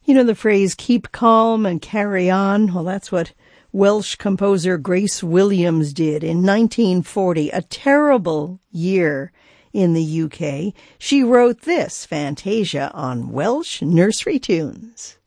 You know the phrase, keep calm and carry on? Well, that's what Welsh composer Grace Williams did in 1940, a terrible year in the UK. She wrote this Fantasia on Welsh nursery tunes.